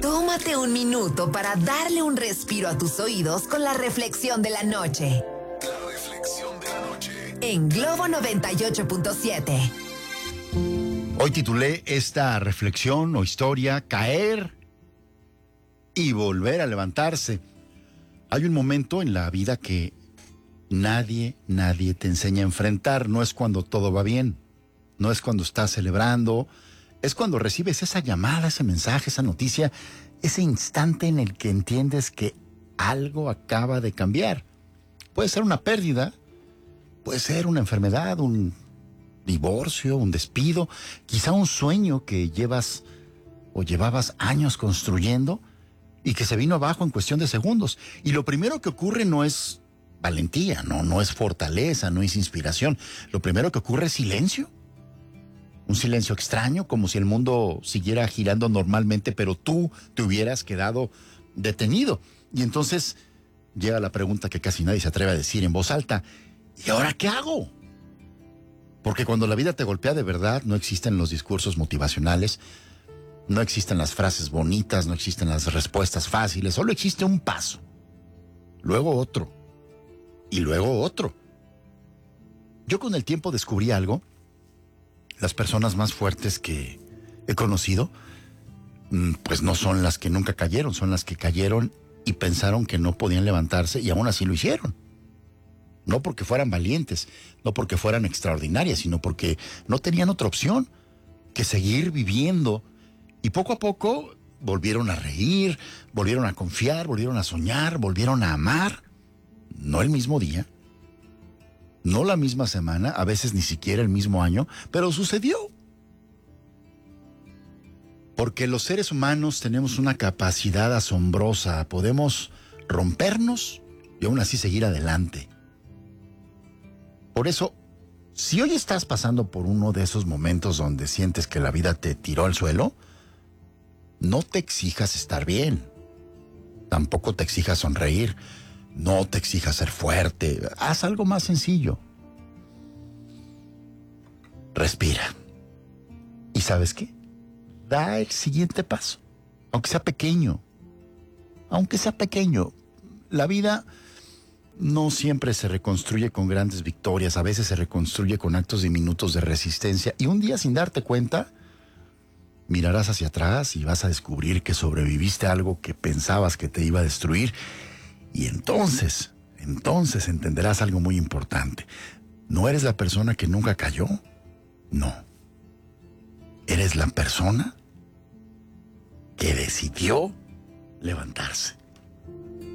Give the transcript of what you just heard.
Tómate un minuto para darle un respiro a tus oídos con la reflexión de la noche. La reflexión de la noche. En Globo 98.7. Hoy titulé esta reflexión o historia Caer y volver a levantarse. Hay un momento en la vida que nadie te enseña a enfrentar. No es cuando todo va bien, no es cuando estás celebrando, es cuando recibes esa llamada, ese mensaje, esa noticia, ese instante en el que entiendes que algo acaba de cambiar. Puede ser una pérdida, puede ser una enfermedad, un divorcio, un despido, quizá un sueño que llevas o llevabas años construyendo y que se vino abajo en cuestión de segundos. Y lo primero que ocurre no es valentía, no es fortaleza, no es inspiración. Lo primero que ocurre es silencio. Un silencio extraño, como si el mundo siguiera girando normalmente, pero tú te hubieras quedado detenido. Y entonces llega la pregunta que casi nadie se atreve a decir en voz alta: ¿y ahora qué hago? Porque cuando la vida te golpea de verdad, no existen los discursos motivacionales, no existen las frases bonitas, no existen las respuestas fáciles, solo existe un paso, luego otro, y luego otro. Yo con el tiempo descubrí algo. Las personas más fuertes que he conocido, pues no son las que nunca cayeron, son las que cayeron y pensaron que no podían levantarse y aún así lo hicieron. No porque fueran valientes, no porque fueran extraordinarias, sino porque no tenían otra opción que seguir viviendo. Y poco a poco volvieron a reír, volvieron a confiar, volvieron a soñar, volvieron a amar. No el mismo día, no la misma semana, a veces ni siquiera el mismo año, pero sucedió. Porque los seres humanos tenemos una capacidad asombrosa, podemos rompernos y aún así seguir adelante. Por eso, si hoy estás pasando por uno de esos momentos donde sientes que la vida te tiró al suelo, no te exijas estar bien, tampoco te exijas sonreír. No te exijas ser fuerte, haz algo más sencillo. Respira. ¿Y sabes qué? Da el siguiente paso, aunque sea pequeño. Aunque sea pequeño. La vida no siempre se reconstruye con grandes victorias, a veces se reconstruye con actos diminutos de resistencia. Y un día, sin darte cuenta, mirarás hacia atrás y vas a descubrir que sobreviviste a algo que pensabas que te iba a destruir. Y entonces entenderás algo muy importante. No eres la persona que nunca cayó, no. Eres la persona que decidió levantarse.